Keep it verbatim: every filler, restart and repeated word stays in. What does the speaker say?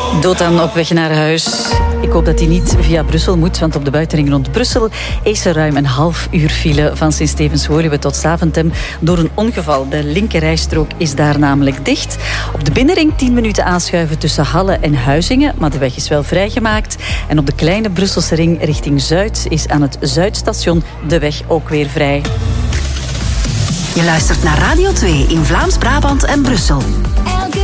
Doodaan op weg naar huis. Ik hoop dat hij niet via Brussel moet, want op de buitenring rond Brussel is er ruim een half uur file van Sint-Stevens-Woluwe tot Zaventem door een ongeval. De linkerrijstrook is daar namelijk dicht. Op de binnenring tien minuten aanschuiven tussen Halle en Huizingen, maar de weg is wel vrijgemaakt. En op de kleine Brusselse ring richting Zuid is aan het Zuidstation de weg ook weer vrij. Je luistert naar Radio twee in Vlaams-Brabant en Brussel.